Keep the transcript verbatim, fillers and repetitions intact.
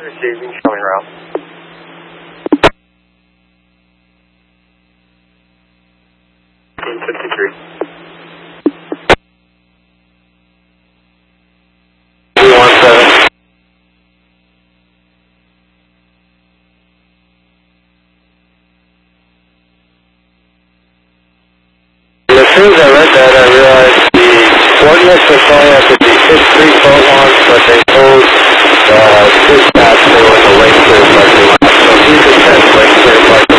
Receiving, showing route. fifteen fifty-three. three one seven. As soon as I read that, I realized the coordinates were showing us to be fifty-three fault lines, but they told uh, dispatch they were in the lake clear parking lot. So he could send lake clear parking